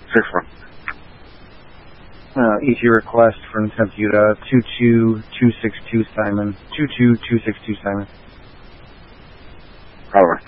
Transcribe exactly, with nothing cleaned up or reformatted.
six one. Uh, E T request from Temputa, two two two six two Simon. two two two six two Simon. Over.